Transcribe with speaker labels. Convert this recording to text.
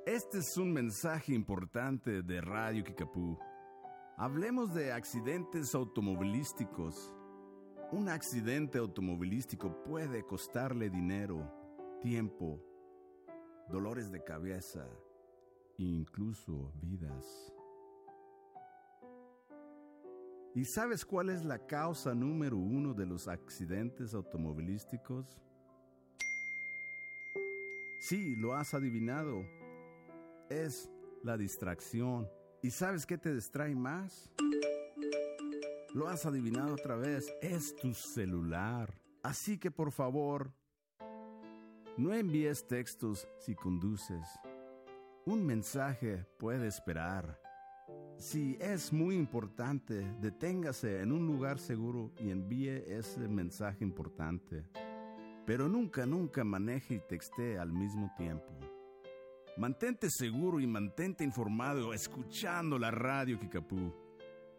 Speaker 1: Este es un mensaje importante de Radio Kickapoo. Hablemos de accidentes automovilísticos. Un accidente automovilístico puede costarle dinero, tiempo, dolores de cabeza e incluso vidas. ¿Y sabes cuál es la causa número 1 de los accidentes automovilísticos? Sí, lo has adivinado. Es la distracción. ¿Y sabes qué te distrae más? Lo has adivinado otra vez. Es tu celular. Así que por favor, no envíes textos si conduces. Un mensaje puede esperar. Si es muy importante, deténgase en un lugar seguro y envíe ese mensaje importante. Pero nunca maneje y textee al mismo tiempo. Mantente seguro y mantente informado escuchando la Radio Kickapoo.